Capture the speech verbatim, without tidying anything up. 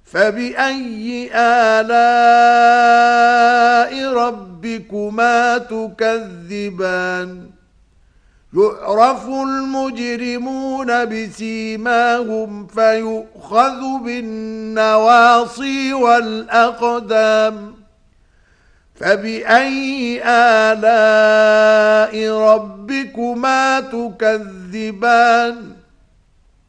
فبأي آلاء ربكما تكذبان يعرف المجرمون بسيماهم فيؤخذ بالنواصي والأقدام فبأي آلاء ربكما تكذبان